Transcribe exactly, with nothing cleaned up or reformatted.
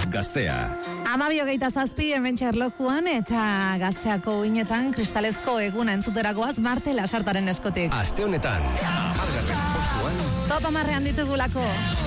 Gaztea. Amabi hogeita zazpi hemen txerlojuan eta Gazteako uinetan kristalezko eguna entzuterakoaz Marte Lasartaren eskotik. Aste honetan, amargarren postuan. Top amarrean ditugulako.